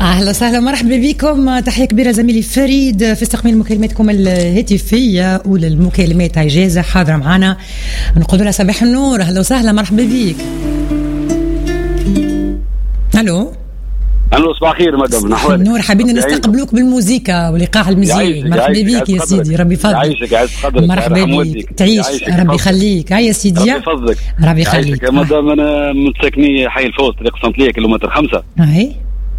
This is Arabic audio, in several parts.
أهلا وسهلا مرحبا بكم. تحية كبيرة زميلي فريد في استقبال مكالماتكم الهاتفية وللمكالمات إجازة حاضرة معنا، نقول لها صباح النور. أهلا وسهلا مرحبا بك. ألو صباح الخير مدام. نحو النور، حابين نستقبلوك بالموسيقى ولقاح المزيان. مرحبا بك يا سيدي، ربي يفضلك. يعيشك يعز قدرك. مرحبا بك، تعيش ربي يخليك. هيا سيدي ربي يفضلك ربي يخليك. يا مدام انا من ساكني حي الفوز طريق سنطليه كيلومتر 5. اهي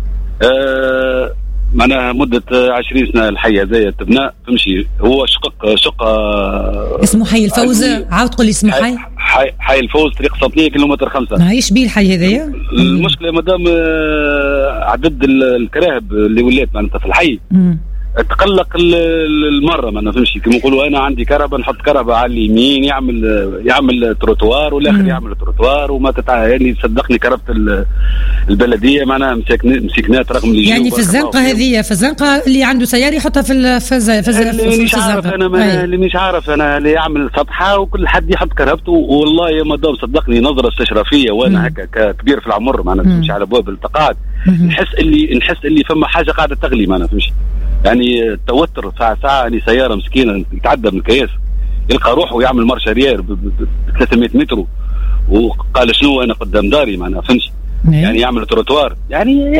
معناها مدة 20 سنة الحي هذايا تبنى تمشي. هو شقة اسمه حي الفوز. عاود تقول لي اسمه حي الفوز طريق سنطليه كيلومتر 5. ايش بيه الحي هذايا؟ المشكلة يا مدام عدد الكراهب اللي ولات معناتها في الحي تقلق المره. ما نفهمش كيما نقولوا انا عندي كهرباء نحط كهرباء على اليمين يعمل تروتوار والاخر يعمل تروتوار وما يعني صدقني كهرباء البلديه معناها مسكنات رغم اللي يعني في الزنقه هذه، في الزنقه اللي عنده سيارة يحطها في اللي مش عارف انا اللي مش عارف انا اللي يعمل سطحه وكل حد يحط كهربته. والله يا مدام صدقني نظره استشرافيه وانا هكا كبير في العمر معناها نمشي على ابواب التقاعد نحس اللي فما حاجه قاعده تغلي ما نفهمش. يعني التوتر ساعة يعني سيارة مسكينة يتعدى من الكياس يلقى روحه ويعمل مارشاريير ب 300 متر وقال شنو أنا قدام داري ما نفهمش. يعني يعمل تروتوار يعني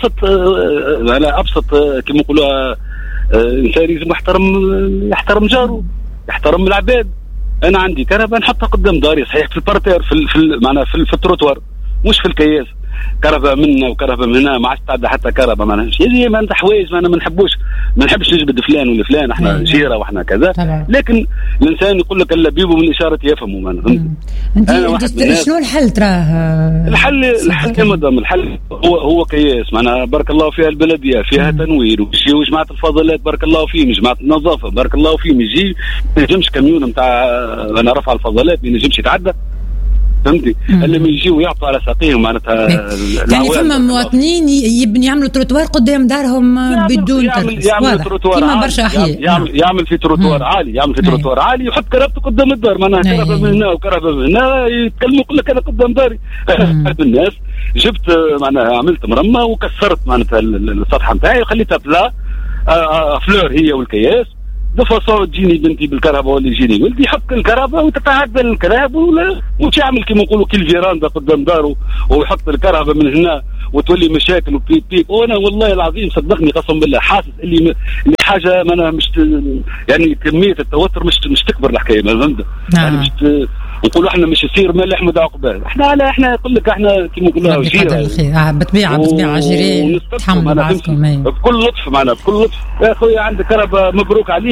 أبسط كما يقولوا إنسان لازم يحترم جاره يحترم العباد. أنا عندي كهرباء نحطها قدام داري صحيح في البارتير معناها في التروتوار مش في الكياس. كهرباء منا وكهرباء من هنا ما عادش تعدى حتى كهرباء ما نعرفش هذه ما انت حوايج ما نحبش نجبد فلان ولا فلان احنا جيره واحنا كذا طبعا. لكن الانسان يقول لك الا بيبو من اشاره يفهموا ما انت شنو الحل تراه؟ الحل يا مدام الحل هو كياس معناها بارك الله فيها البلديه فيها تنوير وجماعه الفضلات بارك الله فيهم جماعه النظافه بارك الله فيهم يجي ما ينجمش كاميون نتاع انا رفع الفضلات ما ينجمش يتعدى فهمتي اللي يجيوا يعطوا على ساقيهم معناتها. يعني فما مواطنين يعملوا تروتوار قدام دارهم بدون يعمل تروتوار كما برشا احياء يعمل في تروتوار عالي يعمل في تروتوار عالي يحط كرهبته قدام الدار معناها كرهبه من هنا وكرهبه من هنا يتكلموا يقول لك انا قدام داري. الناس جبت معناها عملت مرمى وكسرت معناتها السطح نتاعي وخليتها بلا فلور هي والكياس دفصوا تجيني بنتي بالكهرباء ولا يجيني ولدي يحط الكهرباء وتتعدى الكهرباء وش يعمل كما نقولوا كل فيراندا قدام داره ويحط الكهرباء من هنا وتولي مشاكل وبيب. وانا والله العظيم صدقني قسم بالله حاسس اللي حاجه ما انا مش يعني كميه التوتر مش تكبر الحكايه ما فهمت. يعني مش نقولوا احنا مش يصير مال احمد عقبال احنا يقول لك احنا كما نقولوا جيران بطبيعه جيران تحملوا بعضكم بكل لطف معنا بكل لطف. يا اخويا عندك كهرباء مبروك عليك